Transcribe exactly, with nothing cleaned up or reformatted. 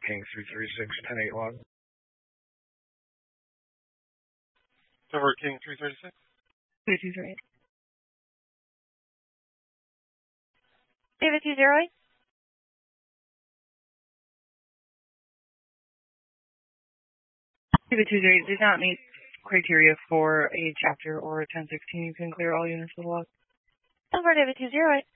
King three three six, ten eight one. Over King three thirty-six. two two three. David two zero eight. David two zero eight did not meet criteria for a chapter or a ten sixteen. You can clear all units with lock. Over David two zero eight.